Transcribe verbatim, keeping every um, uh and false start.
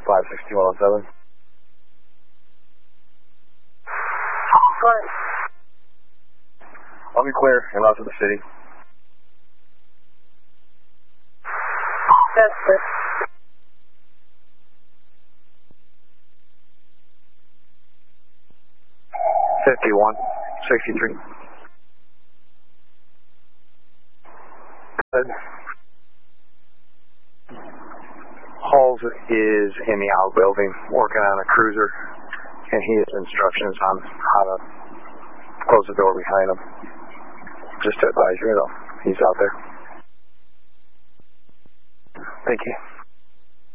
five sixty, one oh seven. Right. I'll be clear and out to the city. That's it. fifty-one, sixty-three. Good. Halls is in the outbuilding working on a cruiser, and he has instructions on how to close the door behind him. Just to advise you, though, he's out there. Thank you.